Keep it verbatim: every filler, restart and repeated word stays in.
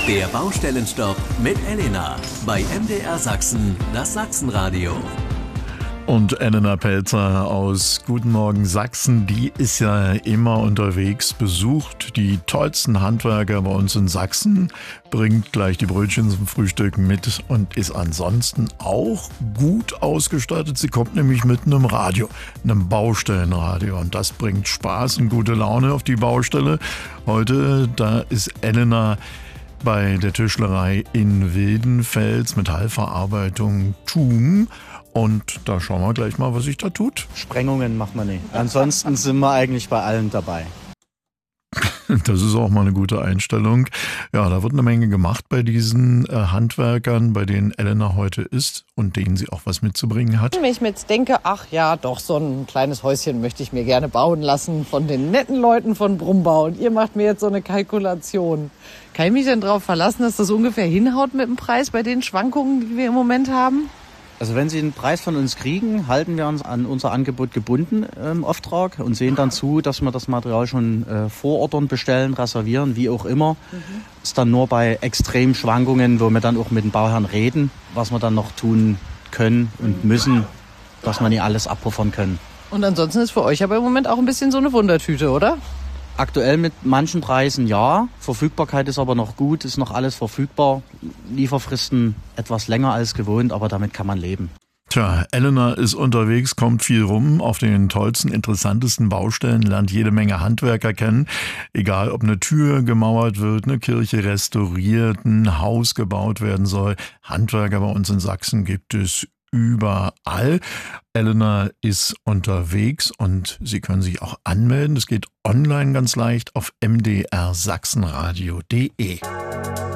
Der Baustellenstopp mit Elena bei M D R Sachsen, das Sachsenradio. Und Elena Pelzer aus Guten Morgen Sachsen, die ist ja immer unterwegs, besucht die tollsten Handwerker bei uns in Sachsen, bringt gleich die Brötchen zum Frühstück mit und ist ansonsten auch gut ausgestattet. Sie kommt nämlich mit einem Radio, einem Baustellenradio, und das bringt Spaß und gute Laune auf die Baustelle. Heute, da ist Elena bei der Tischlerei in Wildenfels, Metallverarbeitung Thum. Und da schauen wir gleich mal, was sich da tut. Sprengungen macht man nicht. Ansonsten sind wir eigentlich bei allem dabei. Das ist auch mal eine gute Einstellung. Ja, da wird eine Menge gemacht bei diesen äh, Handwerkern, bei denen Elena heute ist und denen sie auch was mitzubringen hat. Wenn ich mir jetzt denke, ach ja, doch, so ein kleines Häuschen möchte ich mir gerne bauen lassen von den netten Leuten von Brumbau. Und ihr macht mir jetzt so eine Kalkulation. Kann ich mich denn darauf verlassen, dass das ungefähr hinhaut mit dem Preis bei den Schwankungen, die wir im Moment haben? Also wenn Sie einen Preis von uns kriegen, halten wir uns an unser Angebot gebunden im Auftrag und sehen dann zu, dass wir das Material schon äh, vorordern, bestellen, reservieren, wie auch immer. Mhm. Ist dann nur bei extremen Schwankungen, wo wir dann auch mit dem Bauherrn reden, was wir dann noch tun können und müssen, dass wir nicht alles abpuffern können. Und ansonsten ist für euch aber im Moment auch ein bisschen so eine Wundertüte, oder? Aktuell mit manchen Preisen ja. Verfügbarkeit ist aber noch gut, ist noch alles verfügbar. Lieferfristen etwas länger als gewohnt, aber damit kann man leben. Tja, Elena ist unterwegs, kommt viel rum auf den tollsten, interessantesten Baustellen, lernt jede Menge Handwerker kennen. Egal, ob eine Tür gemauert wird, eine Kirche restauriert, ein Haus gebaut werden soll. Handwerker bei uns in Sachsen gibt es überall. Elena ist unterwegs und Sie können sich auch anmelden. Das geht online ganz leicht auf m d r sachsenradio punkt d e.